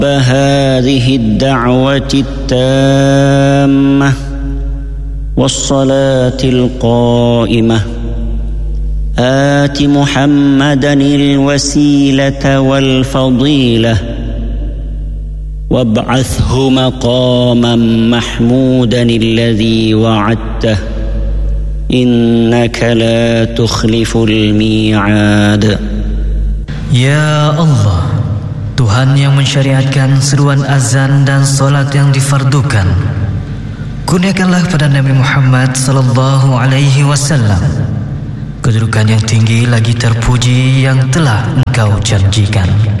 هذه الدعوة التامة والصلاة القائمة آت محمدا الوسيلة والفضيلة وابعثه مقاما محمودا الذي وعدته إنك لا تخلف الميعاد. Ya Allah, Tuhan yang mensyariatkan seruan azan dan solat yang difardukan, kurniakanlah pada Nabi Muhammad sallallahu alaihi wasallam kedudukan yang tinggi lagi terpuji yang telah Engkau janjikan.